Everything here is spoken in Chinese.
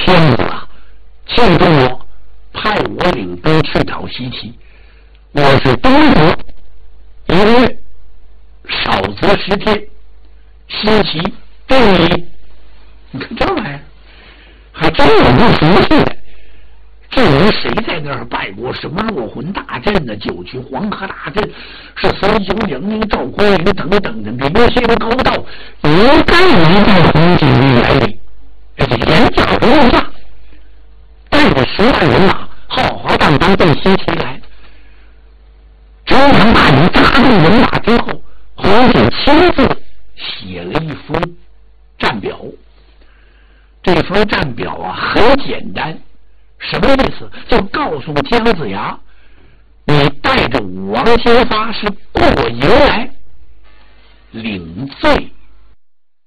天子啊，庆祝我，派我领兵去讨西岐。我是东则1个月，少则10天，西岐定你。你看这玩意儿，还真有不服气的。至于谁在那儿拜过什么落魂大阵呢、九曲黄河大阵，是孙修、杨明、赵匡胤等等的这些个高道，一概一到红景里来临，这连脚都不下，带着10万人马，浩浩荡荡奔西岐来。周唐大营扎住人马之后，洪景亲自写了一幅战表。这份战表啊，很简单。什么意思？就告诉姜子牙，你带着武王先发是过营来领罪